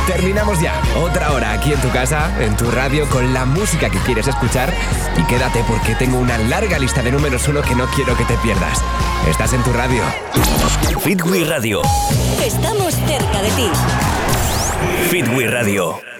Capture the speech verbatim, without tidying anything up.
Terminamos ya. Otra hora aquí en tu casa, en tu radio, con la música que quieres escuchar. Y quédate porque tengo una larga lista de números uno que no quiero que te pierdas. Estás en tu radio. Fit We Radio. Estamos cerca de ti. Fit We Radio.